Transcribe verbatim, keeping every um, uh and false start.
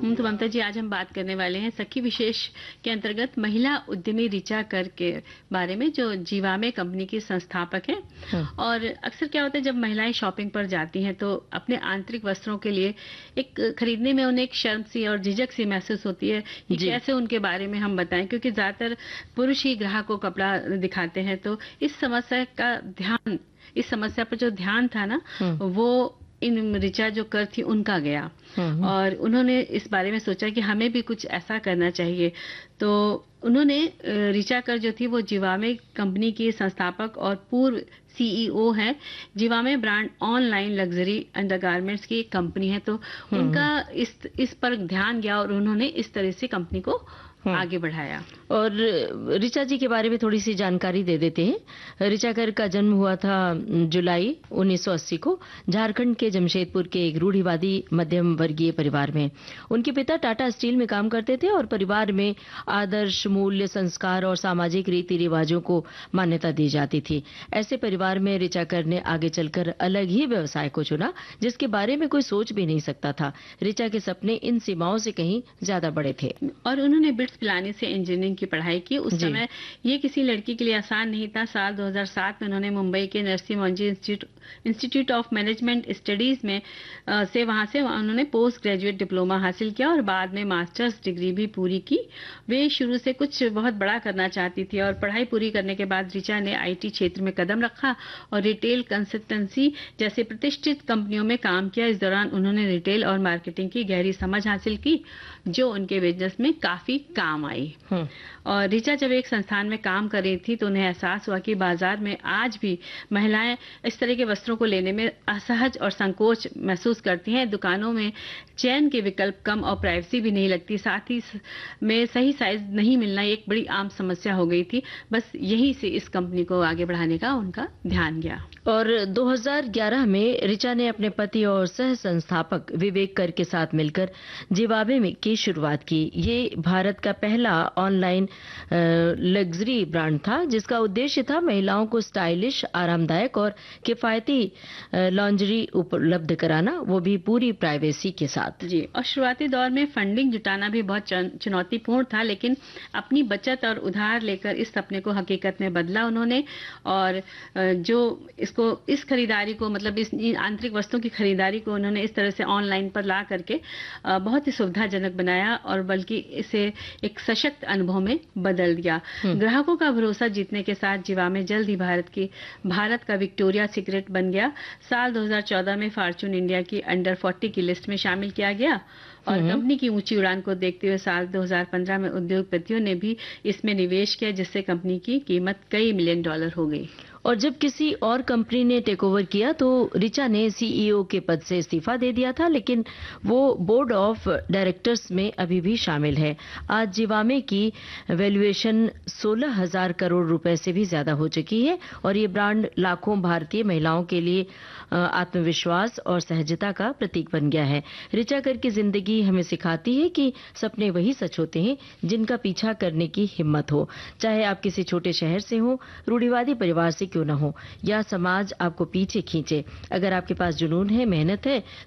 हूँ। तो ममता जी, आज हम बात करने वाले हैं सखी विशेष के अंतर्गत महिला उद्यमी ऋचा कर के बारे में, जो जीवामे कंपनी की संस्थापक हैं। हाँ। और अक्सर क्या होता है, जब महिलाएं शॉपिंग पर जाती हैं तो अपने आंतरिक वस्त्रों के लिए एक खरीदने में उन्हें एक शर्म सी और झिझक सी महसूस होती है कि जी। कैसे उनके बारे में हम बताएं, क्योंकि ज्यादातर पुरुष ही ग्राहक को कपड़ा दिखाते हैं। तो इस समस्या का ध्यान इस समस्या पर जो ध्यान था ना, हम्म, वो इन ऋचा जो कर थी उनका गया। हम्म, और उन्होंने इस बारे में सोचा कि हमें भी कुछ ऐसा करना चाहिए। तो उन्होंने अ, ऋचा कर जो थी वो जीवामे कंपनी की संस्थापक और पूर्व सीईओ है। Zivame brand online luxury undergarments की एक कंपनी है। तो उनका इस इस पर ध्यान गया और उन्होंने इस तरह से कंपनी को हम्म। आगे बढ़ाया। और ऋचा जी के बारे में थोड़ी सी जानकारी दे देते हैं। ऋचा कर का जन्म हुआ था जुलाई उन्नीस सौ अस्सी को झारखंड के जमशेदपुर के एक रूढ़िवादी मध्यम वर्गीय परिवार में। उनके पिता टाटा स्टील में काम करते थे और परिवार में आदर्श, मूल्य, संस्कार और सामाजिक रीति रिवाजों को मान्यता दी जाती थी। ऐसे परिवार में ऋचा कर ने आगे चलकर अलग ही व्यवसाय को चुना, जिसके बारे में कोई सोच भी नहीं सकता था। ऋचा के सपने इन सीमाओं से कहीं ज्यादा बड़े थे और उन्होंने बिट्स पिलानी से इंजीनियरिंग की पढ़ाई की। उस समय ये किसी लड़की के लिए आसान नहीं था। साल दो हज़ार सात में उन्होंने मुंबई के Narsi Monjee institute of management studies में आ, से वहां से उन्होंने पोस्ट ग्रेजुएट डिप्लोमा हासिल किया और बाद में मास्टर्स डिग्री भी पूरी की। वे शुरू से कुछ बहुत बड़ा करना चाहती थी और पढ़ाई पूरी करने के बाद ऋचा ने आईटी क्षेत्र में कदम रखा और रिटेल कंसल्टेंसी जैसे प्रतिष्ठित कंपनियों में काम किया। इस दौरान उन्होंने रिटेल और मार्केटिंग की गहरी समझ हासिल की, जो उनके बिजनेस में काफी काम आई। और ऋचा जब एक संस्थान में काम कर रही थी तो उन्हें एहसास हुआ कि बाजार में आज भी महिलाएं इस तरह के वस्त्रों को लेने में असहज और संकोच महसूस करती हैं। दुकानों में चयन के विकल्प कम और प्राइवेसी भी नहीं लगती। साथ ही में सही साइज नहीं मिलना एक बड़ी आम समस्या हो गई थी। बस यही से इस कंपनी को आगे बढ़ाने का उनका ध्यान गया। और दो हज़ार ग्यारह में ऋचा ने अपने पति और सह संस्थापक विवेक कर के साथ मिलकर जीवामे में की शुरुआत की। ये भारत का पहला ऑनलाइन लग्जरी ब्रांड था, जिसका उद्देश्य था महिलाओं को स्टाइलिश, आरामदायक और किफायती लॉन्जरी उपलब्ध कराना, वो भी पूरी प्राइवेसी के साथ। जी, और शुरुआती दौर में फंडिंग जुटाना भी बहुत चुनौतीपूर्ण था, लेकिन अपनी बचत और उधार लेकर इस सपने को हकीकत में बदला उन्होंने। और जो इसको इस खरीदारी को मतलब इस आंतरिक वस्तुओं की खरीदारी को उन्होंने इस तरह से ऑनलाइन पर ला करके बहुत ही सुविधाजनक बनाया और बल्कि इसे एक सशक्त अनुभव में बदल दिया। ग्राहकों का भरोसा जीतने के साथ जीवामे जल्द ही भारत की भारत का विक्टोरिया सीक्रेट बन गया। साल दो हज़ार चौदह में फॉर्च्यून इंडिया की अंडर चालीस की लिस्ट में शामिल किया गया और कंपनी की ऊंची उड़ान को देखते हुए साल दो हज़ार पंद्रह में उद्योगपतियों ने भी इसमें निवेश किया, जिससे कंपनी की कीमत कई मिलियन डॉलर हो गई। और जब किसी और कंपनी ने टेक ओवर किया तो ऋचा ने सीईओ के पद से इस्तीफा दे दिया था, लेकिन वो बोर्ड ऑफ डायरेक्टर्स में अभी भी शामिल है। आज जीवामे की वैल्यूएशन सोलह हजार करोड़ रुपए से भी ज्यादा हो चुकी है और ये ब्रांड लाखों भारतीय महिलाओं के लिए आत्मविश्वास और सहजता का प्रतीक बन गया है। ऋचा कर की जिंदगी हमें सिखाती है कि सपने वही सच होते हैं जिनका पीछा करने की हिम्मत हो, चाहे आप किसी छोटे शहर से हो, रूढ़िवादी परिवार से क्यों न हो, या समाज आपको पीछे खींचे। अगर आपके पास जुनून है, मेहनत है